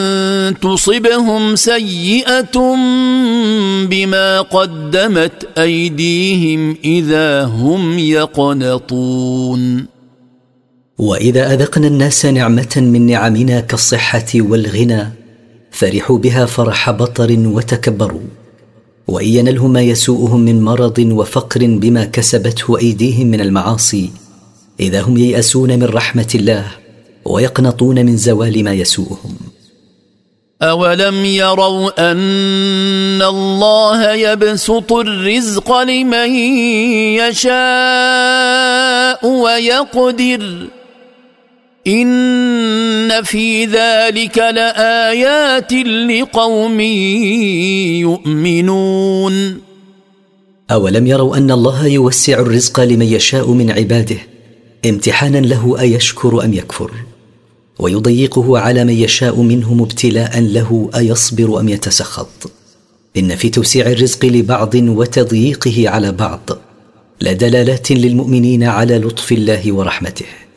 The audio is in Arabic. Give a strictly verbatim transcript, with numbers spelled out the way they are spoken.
تصبهم سيئة بما قدمت أيديهم إذا هم يقنطون. وإذا أذقنا الناس نعمة من نعمنا كالصحة والغنى فرحوا بها فرح بطر وتكبروا، وإن ينلهم ما يسوءهم من مرض وفقر بما كسبته أيديهم من المعاصي إذا هم ييأسون من رحمة الله ويقنطون من زوال ما يسوءهم. أولم يروا أن الله يبسط الرزق لمن يشاء ويقدر إن في ذلك لآيات لقوم يؤمنون. أولم يروا أن الله يوسع الرزق لمن يشاء من عباده امتحانا له أيشكر أم يكفر، ويضيقه على من يشاء منهم ابتلاء له أيصبر أم يتسخط. إن في توسيع الرزق لبعض وتضييقه على بعض لدلالات للمؤمنين على لطف الله ورحمته.